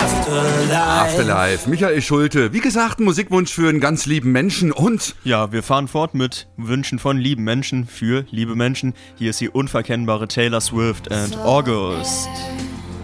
Afterlife, Michael Schulte. Wie gesagt, ein Musikwunsch für einen ganz lieben Menschen und... Ja, wir fahren fort mit Wünschen von lieben Menschen für liebe Menschen. Hier ist die unverkennbare Taylor Swift and August.